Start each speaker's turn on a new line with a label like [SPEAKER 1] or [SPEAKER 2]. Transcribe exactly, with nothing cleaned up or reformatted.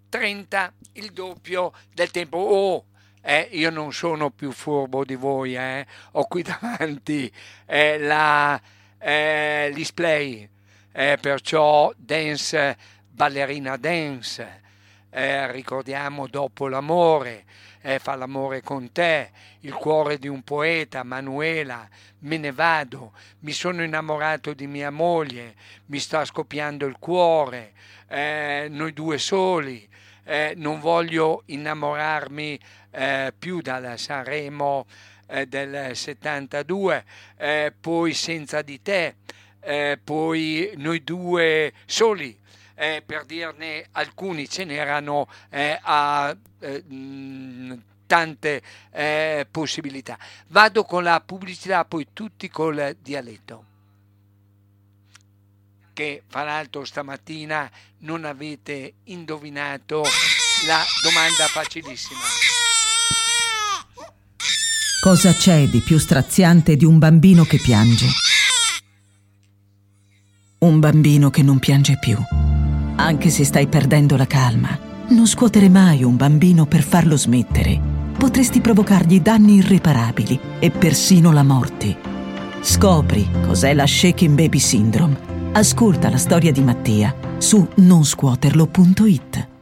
[SPEAKER 1] trenta, il doppio del tempo. Oh, eh, io non sono più furbo di voi, eh. Ho qui davanti eh, la, eh, display, eh, perciò dance, ballerina dance, eh, ricordiamo dopo l'amore, eh, fa l'amore con te, il cuore di un poeta, Manuela, me ne vado, mi sono innamorato di mia moglie, mi sta scoppiando il cuore, eh, noi due soli, eh, non voglio innamorarmi eh, più dalla Sanremo eh, del settantadue, eh, poi senza di te, eh, poi noi due soli. Eh, per dirne alcuni, ce n'erano eh, a eh, mh, tante eh, possibilità. Vado con la pubblicità, poi tutti col dialetto, che fra l'altro stamattina non avete indovinato la domanda facilissima.
[SPEAKER 2] Cosa c'è di più straziante di un bambino che piange? Un bambino che non piange più. Anche se stai perdendo la calma, non scuotere mai un bambino per farlo smettere. Potresti provocargli danni irreparabili e persino la morte. Scopri cos'è la Shaken Baby Syndrome. Ascolta la storia di Mattia su non scuoterlo punto it.